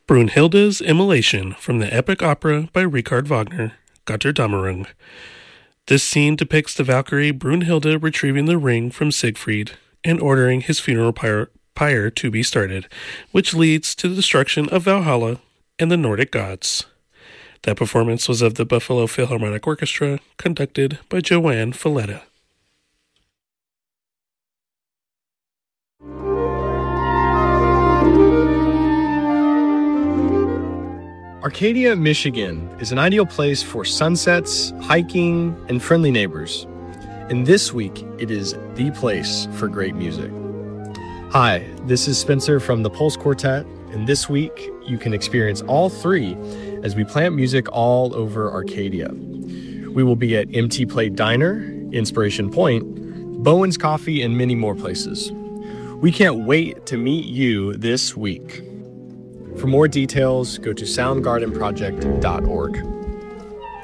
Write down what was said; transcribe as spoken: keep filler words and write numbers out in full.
Brunhilde's Immolation from the epic opera by Richard Wagner, Götterdämmerung. This scene depicts the Valkyrie Brunhilde retrieving the ring from Siegfried and ordering his funeral pyre, pyre to be started, which leads to the destruction of Valhalla and the Nordic gods. That performance was of the Buffalo Philharmonic Orchestra, conducted by Joanne Falletta. Arcadia, Michigan is an ideal place for sunsets, hiking, and friendly neighbors. And this week, it is the place for great music. Hi, this is Spencer from the Pulse Quartet, and this week you can experience all three as we plant music all over Arcadia. We will be at Empty Plate Diner, Inspiration Point, Bowen's Coffee, and many more places. We can't wait to meet you this week. For more details, go to sound garden project dot org.